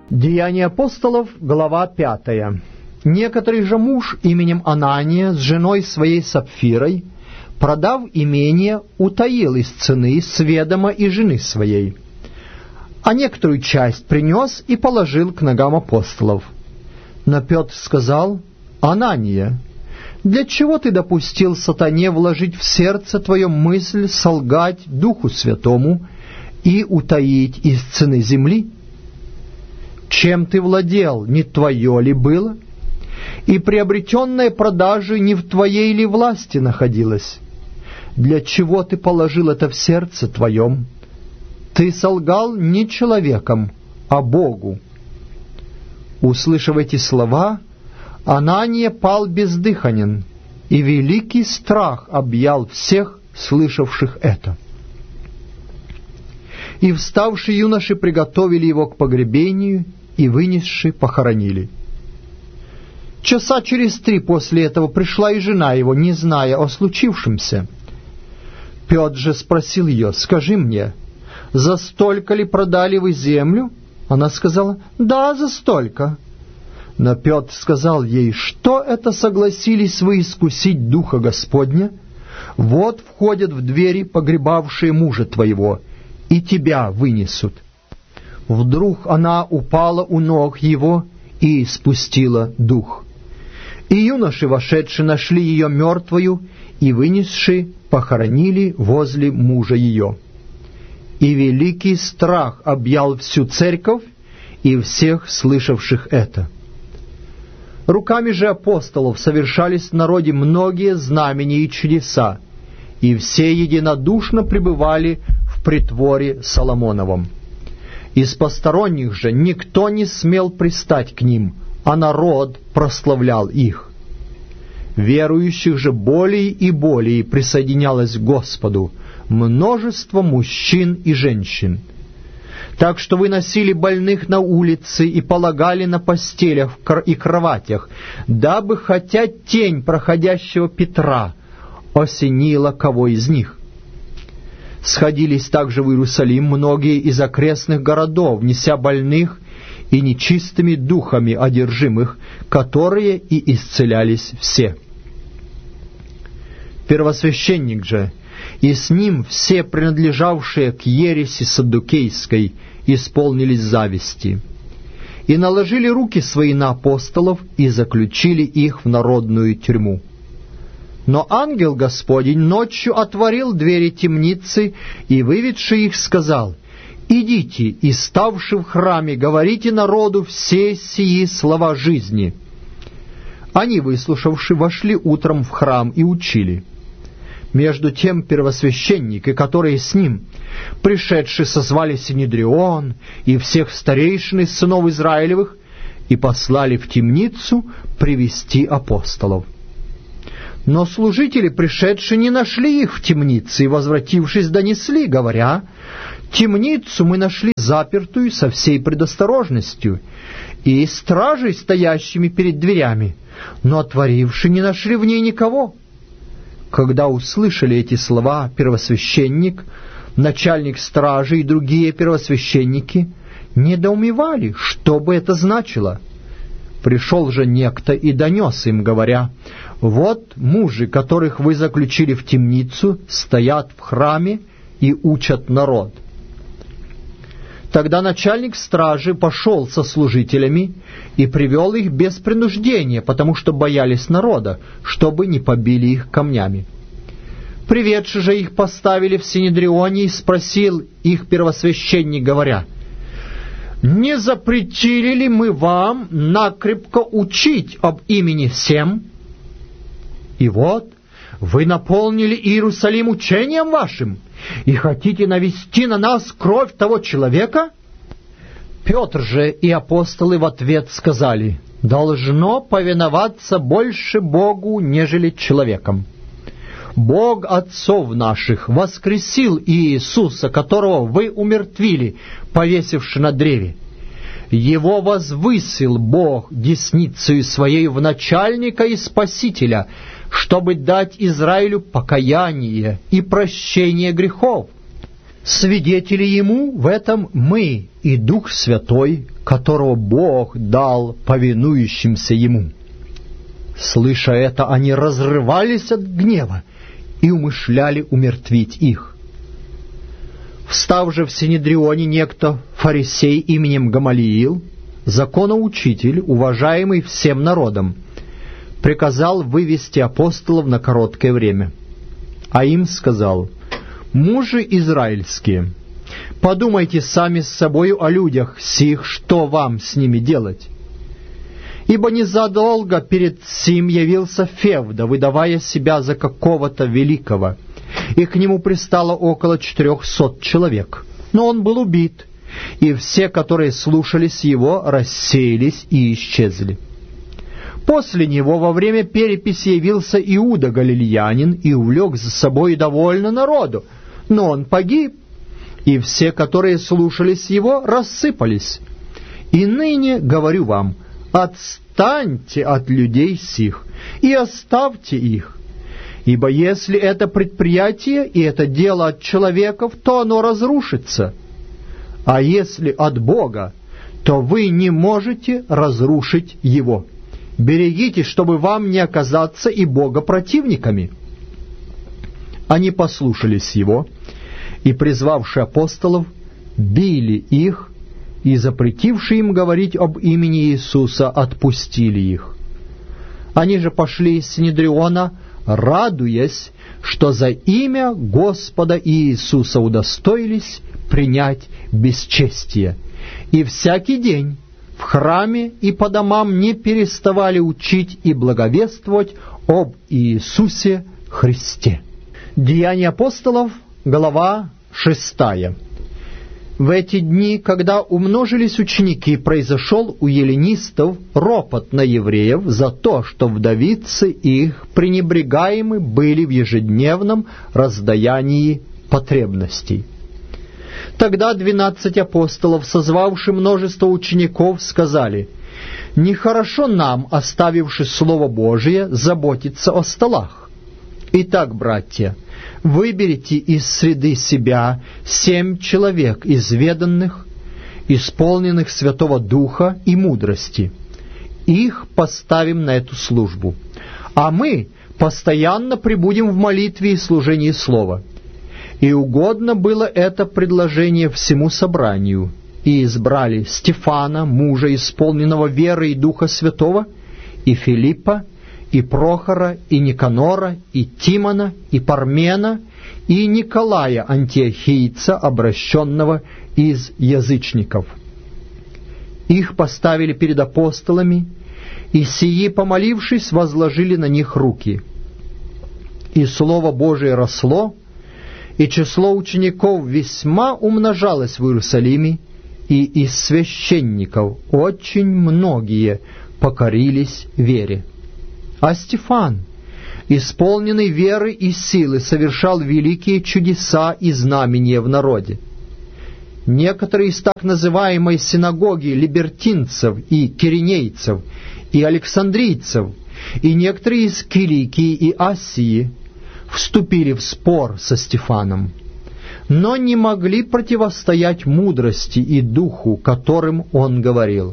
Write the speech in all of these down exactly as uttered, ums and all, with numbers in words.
Деяния апостолов, глава пятая. Некоторый же муж именем Анания с женой своей Сапфирой, продав имение, утаил из цены с ведома и жены своей, а некоторую часть принес и положил к ногам апостолов. Но Петр сказал: «Анания, для чего ты допустил сатане вложить в сердце твое мысль солгать Духу Святому и утаить из цены земли? Чем ты владел, не твое ли было? И приобретенное продажей не в твоей ли власти находилось? Для чего ты положил это в сердце твоем? Ты солгал не человеком, а Богу». Услышав эти слова, Анания пал бездыханен, и великий страх объял всех, слышавших это. И вставшие юноши приготовили его к погребению, и, вынесши, похоронили. Часа через три после этого пришла и жена его, не зная о случившемся. Петр же спросил ее: «Скажи мне, за столько ли продали вы землю?» Она сказала: «Да, за столько». Но Петр сказал ей: «Что это согласились вы искусить Духа Господня? Вот входят в двери погребавшие мужа твоего, и тебя вынесут». Вдруг она упала у ног его и испустила дух. И юноши, вошедшие, нашли ее мертвою, и, вынесши, похоронили возле мужа ее. И великий страх объял всю церковь и всех слышавших это. Руками же апостолов совершались в народе многие знамения и чудеса, и все единодушно пребывали в притворе Соломоновом. Из посторонних же никто не смел пристать к ним, а народ прославлял их. Верующих же более и более присоединялось к Господу множество мужчин и женщин. Так что выносили больных на улицы и полагали на постелях и кроватях, дабы хотя тень проходящего Петра осенила кого из них. Сходились также в Иерусалим многие из окрестных городов, неся больных и нечистыми духами одержимых, которые и исцелялись все. Первосвященник же и с ним все принадлежавшие к ереси саддукейской исполнились зависти, и наложили руки свои на апостолов и заключили их в народную тюрьму. Но ангел Господень ночью отворил двери темницы и, выведши их, сказал: «Идите и, ставши в храме, говорите народу все сии слова жизни». Они, выслушавши, вошли утром в храм и учили. Между тем первосвященники, которые с ним, пришедшие, созвали Синедрион и всех старейшин из сынов Израилевых и послали в темницу привести апостолов. Но служители, пришедшие, не нашли их в темнице, и, возвратившись, донесли, говоря: «Темницу мы нашли запертую со всей предосторожностью, и стражей, стоящими перед дверями, но, отворивши, не нашли в ней никого». Когда услышали эти слова первосвященник, начальник стражи и другие первосвященники, недоумевали, что бы это значило. Пришел же некто и донес им, говоря: «Вот мужи, которых вы заключили в темницу, стоят в храме и учат народ». Тогда начальник стражи пошел со служителями и привел их без принуждения, потому что боялись народа, чтобы не побили их камнями. Приведши же их поставили в Синедрионе, и спросил их первосвященник, говоря: «Не запретили ли мы вам накрепко учить об имени всем? И вот вы наполнили Иерусалим учением вашим, и хотите навести на нас кровь того человека?» Петр же и апостолы в ответ сказали: «Должно повиноваться больше Богу, нежели человеком. Бог отцов наших воскресил Иисуса, которого вы умертвили, повесивши на древе. Его возвысил Бог десницею Своей в начальника и Спасителя, чтобы дать Израилю покаяние и прощение грехов. Свидетели Ему в этом мы и Дух Святой, которого Бог дал повинующимся Ему». Слыша это, они разрывались от гнева и умышляли умертвить их. Встав же в Синедрионе некто фарисей именем Гамалиил, законоучитель, уважаемый всем народом, приказал вывести апостолов на короткое время. А им сказал: «Мужи израильские, подумайте сами с собою о людях сих, что вам с ними делать. Ибо незадолго перед сим явился Февда, выдавая себя за какого-то великого, и к нему пристало около четырехсот человек. Но он был убит, и все, которые слушались его, рассеялись и исчезли. После него во время переписи явился Иуда Галилеянин и увлек за собой довольно народу, но он погиб, и все, которые слушались его, рассыпались. И ныне говорю вам: отстаньте от людей сих и оставьте их. Ибо если это предприятие и это дело от человеков, то оно разрушится. А если от Бога, то вы не можете разрушить его. Берегитесь, чтобы вам не оказаться и Бога противниками». Они послушались его, и, призвавши апостолов, били их, и, запретивши им говорить об имени Иисуса, отпустили их. Они же пошли из Синедриона, радуясь, что за имя Господа Иисуса удостоились принять бесчестие, и всякий день в храме и по домам не переставали учить и благовествовать об Иисусе Христе. Деяния апостолов, глава шестая. В эти дни, когда умножились ученики, произошел у эллинистов ропот на евреев за то, что вдовицы их пренебрегаемы были в ежедневном раздаянии потребностей. Тогда двенадцать апостолов, созвавши множество учеников, сказали: «Нехорошо нам, оставивши Слово Божие, заботиться о столах. Итак, братья, выберите из среды себя семь человек изведанных, исполненных Святого Духа и мудрости. Их поставим на эту службу, а мы постоянно пребудем в молитве и служении Слова». И угодно было это предложение всему собранию, и избрали Стефана, мужа, исполненного веры и Духа Святого, и Филиппа, и Прохора, и Никанора, и Тимона, и Пармена, и Николая Антиохийца, обращенного из язычников. Их поставили перед апостолами, и сии, помолившись, возложили на них руки. И Слово Божие росло, и число учеников весьма умножалось в Иерусалиме, и из священников очень многие покорились вере. А Стефан, исполненный веры и силы, совершал великие чудеса и знамения в народе. Некоторые из так называемой синагоги либертинцев и киринейцев, и александрийцев, и некоторые из Киликии и Асии вступили в спор со Стефаном, но не могли противостоять мудрости и духу, которым он говорил.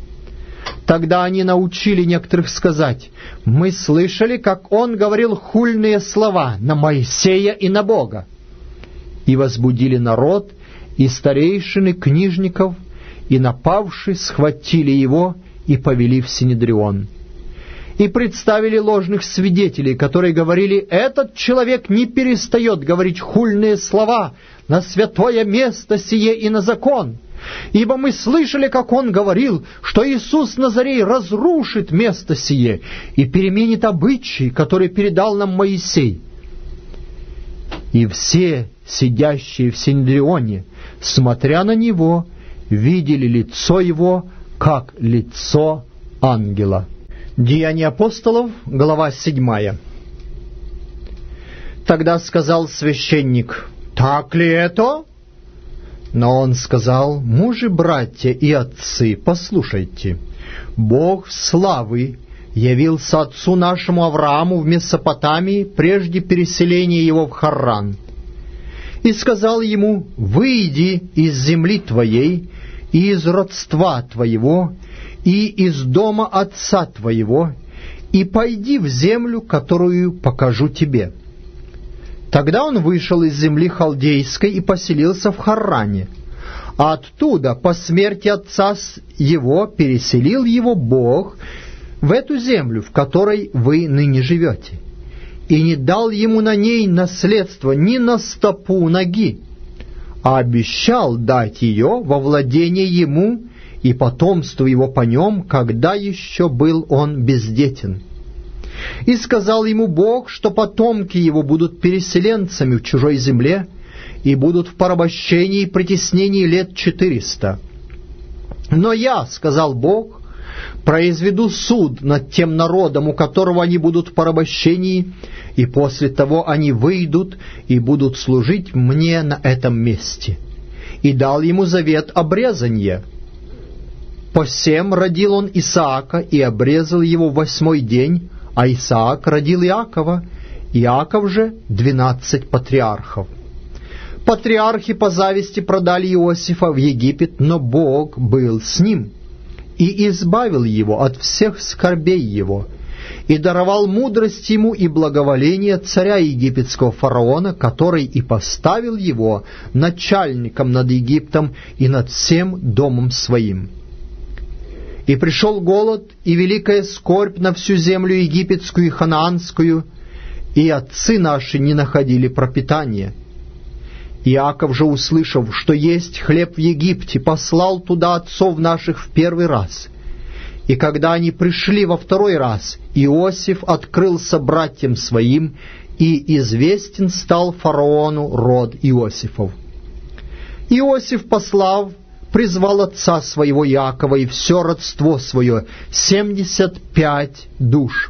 Тогда они научили некоторых сказать: «Мы слышали, как он говорил хульные слова на Моисея и на Бога». И возбудили народ и старейшины книжников, и, напавши, схватили его и повели в Синедрион. И представили ложных свидетелей, которые говорили: «Этот человек не перестает говорить хульные слова на святое место сие и на закон. Ибо мы слышали, как он говорил, что Иисус Назарей разрушит место сие и переменит обычаи, которые передал нам Моисей». И все, сидящие в Синедрионе, смотря на него, видели лицо его, как лицо ангела. Деяния апостолов, глава седьмая. Тогда сказал священник: «Так ли это?» Но он сказал: «Мужи, братья и отцы, послушайте, Бог славы явился отцу нашему Аврааму в Месопотамии прежде переселения его в Харран, и сказал ему: выйди из земли твоей и из родства твоего, и из дома отца твоего, и пойди в землю, которую покажу тебе». Тогда он вышел из земли халдейской и поселился в Харране, а оттуда по смерти отца его переселил его Бог в эту землю, в которой вы ныне живете, и не дал ему на ней наследство ни на стопу ноги, а обещал дать ее во владение ему и потомству его по нем, когда еще был он бездетен. И сказал ему Бог, что потомки его будут переселенцами в чужой земле и будут в порабощении и притеснении лет четыреста. «Но я, — сказал Бог, — произведу суд над тем народом, у которого они будут в порабощении, и после того они выйдут и будут служить мне на этом месте». И дал ему завет обрезания. Посем родил он Исаака и обрезал его в восьмой день, а Исаак родил Иакова, Иаков же двенадцать патриархов. Патриархи по зависти продали Иосифа в Египет, но Бог был с ним и избавил его от всех скорбей его, и даровал мудрость ему и благоволение царя египетского фараона, который и поставил его начальником над Египтом и над всем домом своим. И пришел голод и великая скорбь на всю землю египетскую и ханаанскую, и отцы наши не находили пропитания. Иаков же, услышав, что есть хлеб в Египте, послал туда отцов наших в первый раз. И когда они пришли во второй раз, Иосиф открылся братьям своим, и известен стал фараону род Иосифов. Иосиф, послав, призвал отца своего Иакова и все родство свое, семьдесят пять душ.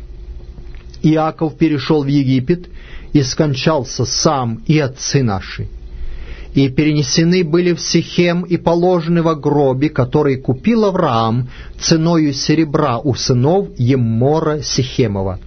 Иаков перешел в Египет и скончался сам и отцы наши. И перенесены были в Сихем и положены во гробе, который купил Авраам ценою серебра у сынов Еммора Сихемова.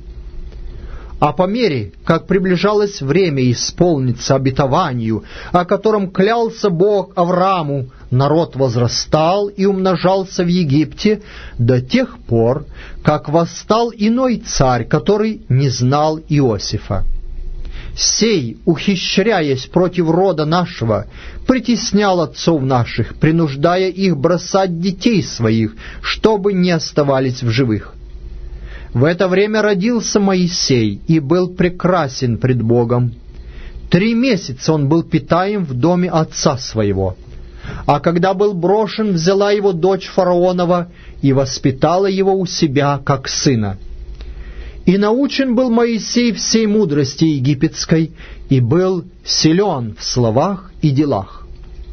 А по мере, как приближалось время исполниться обетованию, о котором клялся Бог Аврааму, народ возрастал и умножался в Египте до тех пор, как восстал иной царь, который не знал Иосифа. Сей, ухищряясь против рода нашего, притеснял отцов наших, принуждая их бросать детей своих, чтобы не оставались в живых. В это время родился Моисей и был прекрасен пред Богом. Три месяца он был питаем в доме отца своего. А когда был брошен, взяла его дочь фараонова и воспитала его у себя, как сына. И научен был Моисей всей мудрости египетской, и был силен в словах и делах.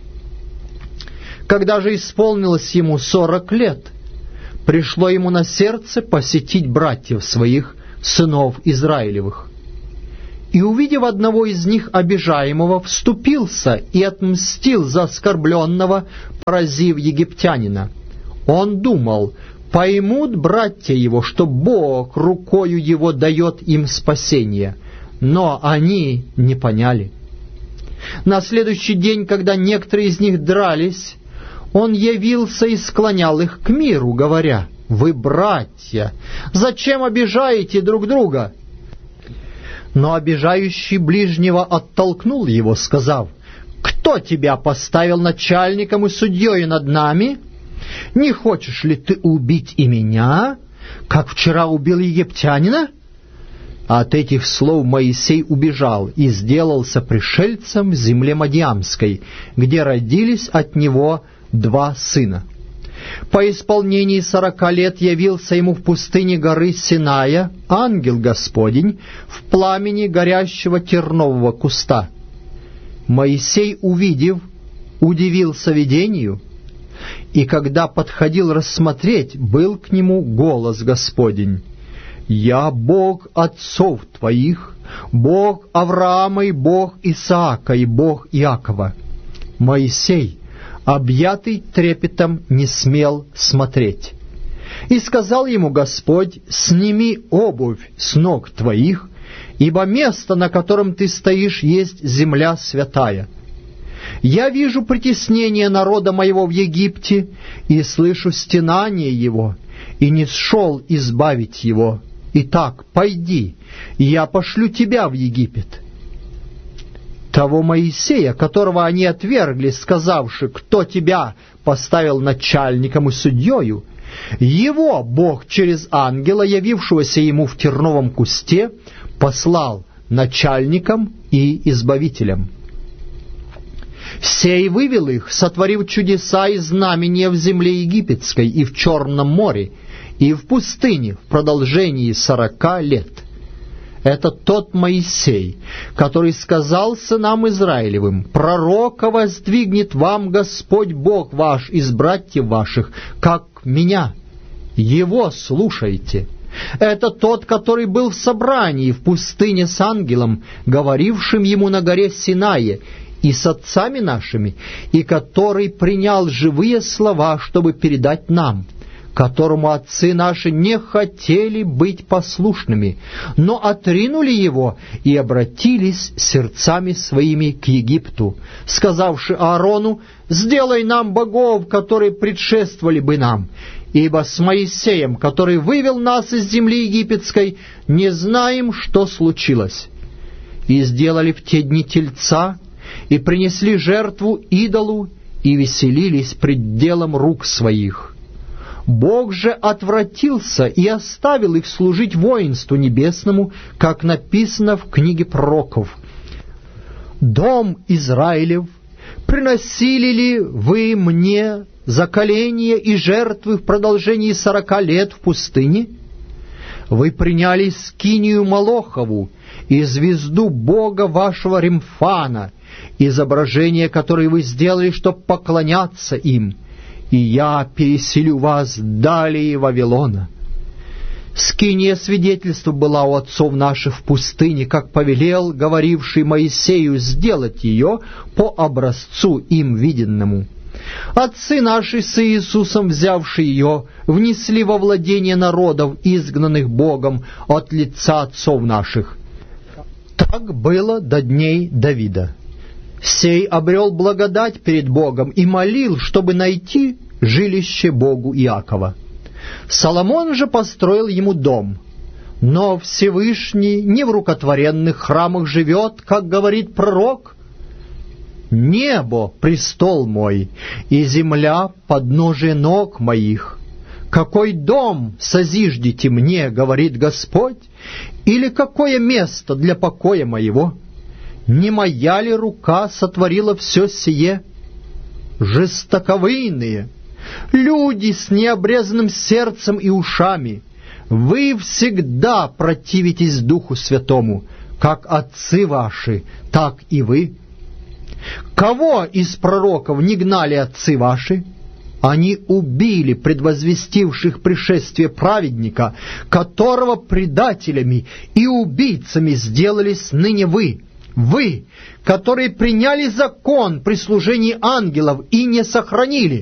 Когда же исполнилось ему сорок лет, пришло ему на сердце посетить братьев своих, сынов Израилевых. И, увидев одного из них обижаемого, вступился и отмстил за оскорбленного, поразив египтянина. Он думал, поймут братья его, что Бог рукою его дает им спасение, но они не поняли. На следующий день, когда некоторые из них дрались, он явился и склонял их к миру, говоря: «Вы братья, зачем обижаете друг друга?» Но обижающий ближнего оттолкнул его, сказав: «Кто тебя поставил начальником и судьей над нами? Не хочешь ли ты убить и меня, как вчера убил египтянина?» От этих слов Моисей убежал и сделался пришельцем в земле Мадиамской, где родились от него два сына. По исполнении сорока лет явился ему в пустыне горы Синая ангел Господень в пламени горящего тернового куста. Моисей, увидев, удивился видению, и когда подходил рассмотреть, был к нему голос Господень: «Я Бог отцов твоих, Бог Авраама и Бог Исаака и Бог Иакова». Моисей, объятый трепетом, не смел смотреть. И сказал ему Господь: «Сними обувь с ног твоих, ибо место, на котором ты стоишь, есть земля святая». Я вижу притеснение народа моего в Египте, и слышу стенание его, и не сшел избавить его. Итак, пойди, и я пошлю тебя в Египет». Того Моисея, которого они отвергли, сказавши: «Кто тебя поставил начальником и судьею?» Его Бог через ангела, явившегося ему в терновом кусте, послал начальником и избавителем. Сей вывел их, сотворив чудеса и знамения в земле египетской и в Черном море, и в пустыне в продолжении сорока лет. Это тот Моисей, который сказал сынам Израилевым: «Пророка воздвигнет вам Господь Бог ваш из братьев ваших, как меня. Его слушайте». Это тот, который был в собрании в пустыне с ангелом, говорившим ему на горе Синае, и с отцами нашими, и который принял живые слова, чтобы передать нам, которому отцы наши не хотели быть послушными, но отринули его и обратились сердцами своими к Египту, сказавши Аарону: «Сделай нам богов, которые предшествовали бы нам, ибо с Моисеем, который вывел нас из земли египетской, не знаем, что случилось». И сделали в те дни тельца, и принесли жертву идолу, и веселились пред делом рук своих. Бог же отвратился и оставил их служить воинству небесному, как написано в книге пророков: «Дом Израилев, приносили ли вы мне заколения и жертвы в продолжении сорока лет в пустыне? Вы приняли скинию Молохову и звезду бога вашего Римфана, изображение, которое вы сделали, чтобы поклоняться им, и я переселю вас далее Вавилона». Скиния свидетельства была у отцов наших в пустыне, как повелел говоривший Моисею сделать ее по образцу им виденному. Отцы наши с Иисусом, взявши ее, внесли во владение народов, изгнанных Богом от лица отцов наших. Так было до дней Давида. Сей обрел благодать перед Богом и молил, чтобы найти жилище Богу Иакова. Соломон же построил ему дом. Но Всевышний не в рукотворенных храмах живет, как говорит пророк: «Небо — престол мой, и земля — подножие ног моих. Какой дом созиждете мне, говорит Господь, или какое место для покоя моего? Не моя ли рука сотворила все сие? Жестоковыйные, люди с необрезанным сердцем и ушами, вы всегда противитесь Духу Святому, как отцы ваши, так и вы. Кого из пророков не гнали отцы ваши? Они убили предвозвестивших пришествие праведника, которого предателями и убийцами сделались ныне вы. Вы, которые приняли закон при служении ангелов и не сохранили,